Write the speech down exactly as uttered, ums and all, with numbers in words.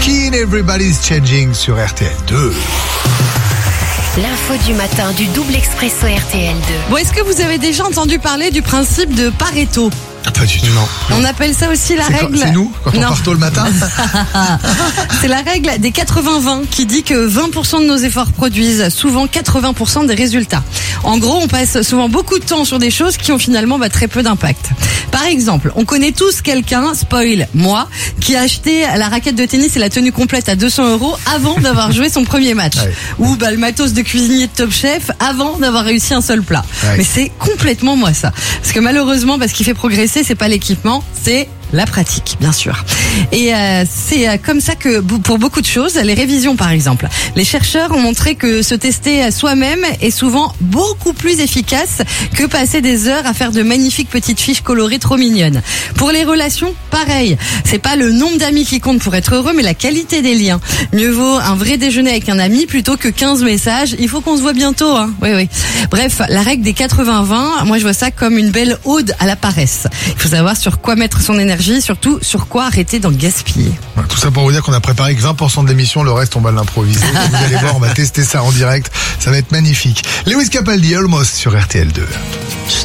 Keen, Everybody's Changing sur R T L deux. L'info du matin du double expresso R T L deux. Bon, est-ce que vous avez déjà entendu parler du principe de Pareto ? Ah, pas du tout. Non. On appelle ça aussi la c'est règle. Quand, c'est nous, quand on non. part tôt le matin. C'est la règle des quatre-vingts vingt qui dit que vingt pour cent de nos efforts produisent souvent quatre-vingts pour cent des résultats. En gros, on passe souvent beaucoup de temps sur des choses qui ont finalement bah, très peu d'impact. Par exemple, on connaît tous quelqu'un, spoil, moi, qui a acheté la raquette de tennis et la tenue complète à deux cents euros avant d'avoir joué son premier match. Ouais. Ou bah, le matos de cuisinier de Top Chef avant d'avoir réussi un seul plat. Ouais. Mais c'est complètement moi ça. Parce que malheureusement, parce qu'il fait progresser, c'est pas l'équipement, c'est la pratique, bien sûr. Et euh, c'est euh, comme ça que pour beaucoup de choses, les révisions par exemple, les chercheurs ont montré que se tester soi-même est souvent beaucoup plus efficace que passer des heures à faire de magnifiques petites fiches colorées trop mignonnes. Pour les relations, pareil. C'est pas le nombre d'amis qui compte pour être heureux, mais la qualité des liens. Mieux vaut un vrai déjeuner avec un ami plutôt que quinze messages. Il faut qu'on se voit bientôt, hein. Oui, oui. Bref, la règle des quatre-vingts vingt, moi je vois ça comme une belle ode à la paresse. Il faut savoir sur quoi mettre son énergie, surtout sur quoi arrêter d'en gaspiller. Ouais, tout ça pour vous dire qu'on a préparé que vingt pour cent de l'émission, le reste on va l'improviser. Vous allez voir, on va tester ça en direct, ça va être magnifique. Lewis Capaldi, Almost sur R T L deux.